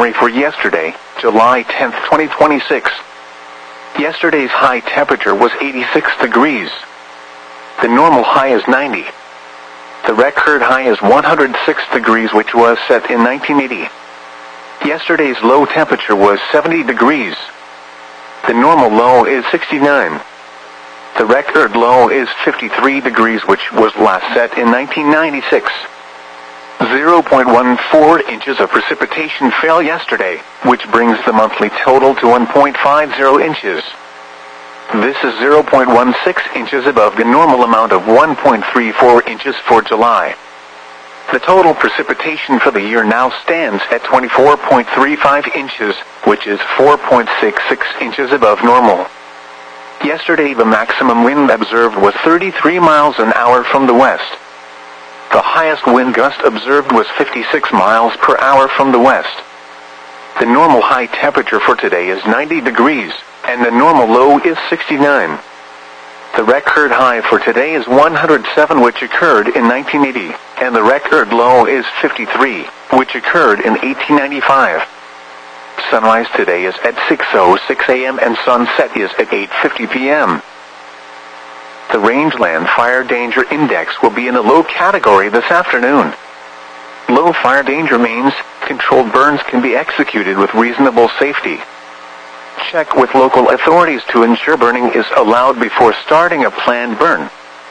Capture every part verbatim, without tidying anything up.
summary for yesterday, July tenth, twenty twenty-six. Yesterday's high temperature was eighty-six degrees. The normal high is ninety. The record high is one hundred six degrees, which was set in nineteen eighty. Yesterday's low temperature was seventy degrees. The normal low is sixty-nine. The record low is fifty-three degrees, which was last set in nineteen ninety-six. zero point one four inches of precipitation fell yesterday, which brings the monthly total to one point five zero inches. This is zero point one six inches above the normal amount of one point three four inches for July. The total precipitation for the year now stands at twenty-four point three five inches, which is four point six six inches above normal. Yesterday the maximum wind observed was thirty-three miles an hour from the west. The highest wind gust observed was fifty-six miles per hour from the west. The normal high temperature for today is ninety degrees, and the normal low is sixty-nine. The record high for today is one hundred seven, which occurred in nineteen eighty, and the record low is fifty-three, which occurred in eighteen ninety-five. Sunrise today is at six oh six a m and sunset is at eight fifty p m The Rangeland Fire Danger Index will be in a low category this afternoon. Low fire danger means controlled burns can be executed with reasonable safety. Check with local authorities to ensure burning is allowed before starting a planned burn.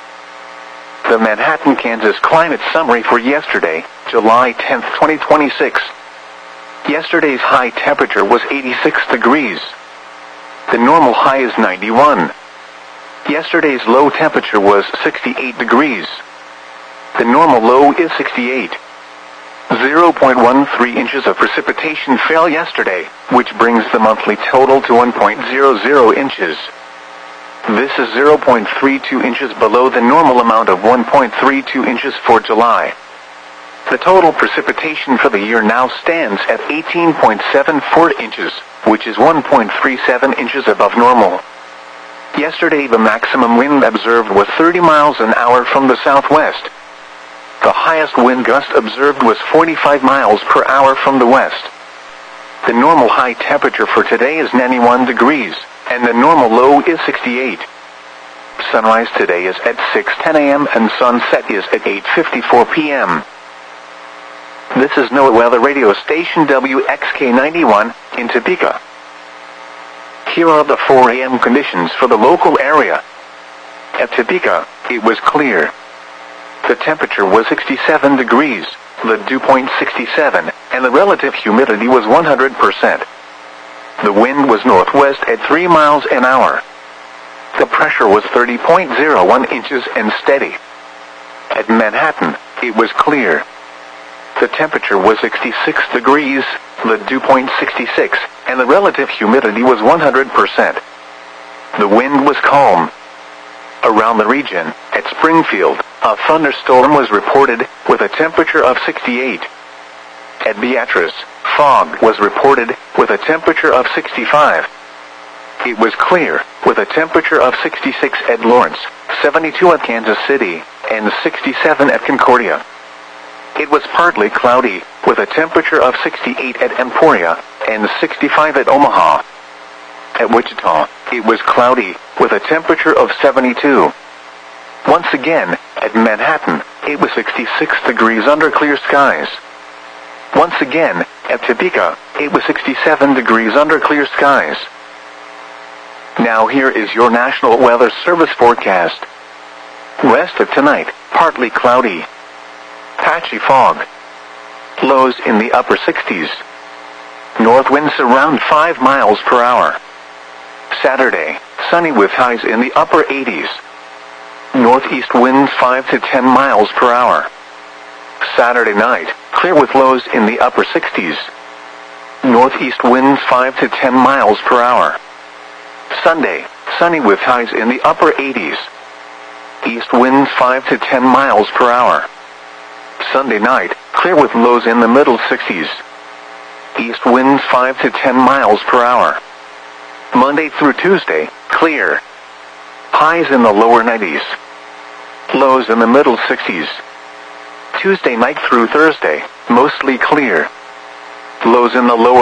The Manhattan, Kansas climate summary for yesterday, July tenth, twenty twenty-six. Yesterday's high temperature was eighty-six degrees. The normal high is ninety-one. Yesterday's low temperature was sixty-eight degrees. The normal low is sixty-eight. zero point one three inches of precipitation fell yesterday, which brings the monthly total to one point zero zero inches. This is zero point three two inches below the normal amount of one point three two inches for July. The total precipitation for the year now stands at eighteen point seven four inches, which is one point three seven inches above normal. Yesterday the maximum wind observed was thirty miles an hour from the southwest. The highest wind gust observed was forty-five miles per hour from the west. The normal high temperature for today is ninety-one degrees, and the normal low is sixty-eight. Sunrise today is at six ten a m and sunset is at eight fifty-four p m This is NOAA Weather Radio Station W X K ninety-one in Topeka. Here are the four a m conditions for the local area. At Topeka, it was clear. The temperature was sixty-seven degrees, the dew point sixty-seven, and the relative humidity was one hundred percent. The wind was northwest at three miles an hour. The pressure was thirty point zero one inches and steady. At Manhattan, it was clear. The temperature was sixty-six degrees, the dew point sixty-six, and the relative humidity was one hundred percent. The wind was calm. Around the region, at Springfield, a thunderstorm was reported, with a temperature of sixty-eight. At Beatrice, fog was reported, with a temperature of sixty-five. It was clear, with a temperature of sixty-six at Lawrence, seventy-two at Kansas City, and sixty-seven at Concordia. It was partly cloudy, with a temperature of sixty-eight at Emporia, and sixty-five at Omaha. At Wichita, it was cloudy, with a temperature of seventy-two. Once again, at Manhattan, it was sixty-six degrees under clear skies. Once again, at Topeka, it was sixty-seven degrees under clear skies. Now here is your National Weather Service forecast. Rest of tonight, partly cloudy. Patchy fog. Lows in the upper sixties. North winds around five miles per hour. Saturday, sunny with highs in the upper eighties. Northeast winds five to ten miles per hour. Saturday night, clear with lows in the upper sixties. Northeast winds five to ten miles per hour. Sunday, sunny with highs in the upper eighties. East winds five to ten miles per hour. Sunday night, clear with lows in the middle sixties. East winds five to ten miles per hour. Monday through Tuesday, clear. Highs in the lower nineties. Lows in the middle sixties. Tuesday night through Thursday, mostly clear. Lows in the lower